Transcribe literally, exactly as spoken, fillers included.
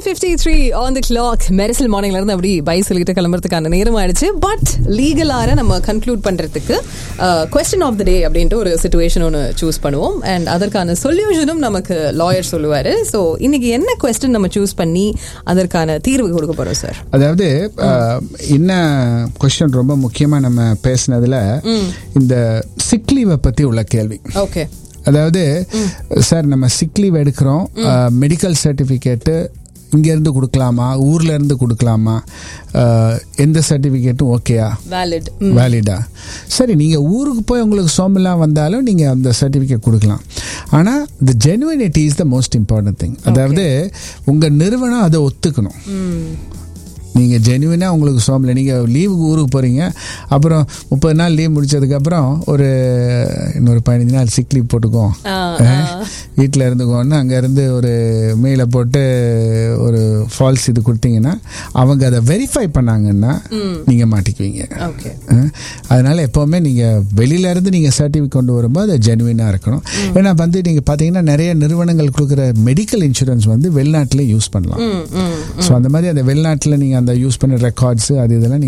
fifty-three on the clock. Mersal மார்னிங்ல இருந்து அப்படி பை சொல்லிட்டு கிளம்புறதுக்கான நேரம் ஆயிடுச்சு. பட் லீகலார நம்ம கன்க்ளூட் பண்றதுக்கு கொஸ்டின் ஆஃப் த டே அப்படின்ட்டு ஒரு சிச்சுவேஷன் ஒன்று சூஸ் பண்ணுவோம். அண்ட் அதற்கான சொல்யூஷனும் நமக்கு லாயர் சொல்லுவாரு. ஸோ இன்னைக்கு என்ன கொஸ்டின் நம்ம சூஸ் பண்ணி அதற்கான தீர்வு கொடுக்க போறோம் சார்? அதாவது என்ன கொஸ்டின் ரொம்ப முக்கியமா நம்ம பேசினதுல இந்த சிக் லீவை பத்தி உள்ள கேள்வி. ஓகே. அதாவது சார் நம்ம சிக் லீவ் எடுக்கிறோம், மெடிக்கல் சர்டிஃபிகேட்டு இங்கேருந்து கொடுக்கலாமா, ஊரில் இருந்து கொடுக்கலாமா, எந்த சர்டிஃபிகேட்டும் ஓகேயா, வேலிட் வேலிடா? சரி, நீங்கள் ஊருக்கு போய் உங்களுக்கு சோமெல்லாம் வந்தாலும் நீங்கள் அந்த சர்டிஃபிகேட் கொடுக்கலாம். ஆனால் த genuinity is the most important thing. அதாவது உங்கள் நிறுவனம் அதை ஒத்துக்கணும். நீங்கள் ஜெனுவினாக உங்களுக்கு சோமில் நீங்கள் லீவுக்கு ஊருக்கு போகிறீங்க, அப்புறம் முப்பது நாள் லீவ் முடிச்சதுக்கப்புறம் ஒரு இன்னொரு பதினஞ்சு நாள் சிக் லீவ் போட்டுக்கோம், வீட்டில் இருந்துக்கோன்னு அங்கேருந்து ஒரு மெயிலை போட்டு ஒரு ஃபால்ஸ் இது கொடுத்தீங்கன்னா அவங்க அதை வெரிஃபை பண்ணாங்கன்னா நீங்கள் மாட்டிக்குவீங்க. அதனால் எப்போவுமே நீங்கள் வெளியிலேருந்து நீங்கள் சர்டிஃபிகேட் கொண்டு வரும்போது அது ஜெனுவினாக இருக்கணும். ஏன்னா வந்து நீங்கள் பார்த்தீங்கன்னா நிறைய நிறுவனங்கள் கொடுக்குற மெடிக்கல் இன்சூரன்ஸ் வந்து வெளிநாட்டிலே யூஸ் பண்ணலாம். ஸோ அந்த மாதிரி அந்த வெளிநாட்டில் நீங்கள் அந்த யூஸ் பண்ண ரெக்கார்ட்ஸு அது இதெல்லாம்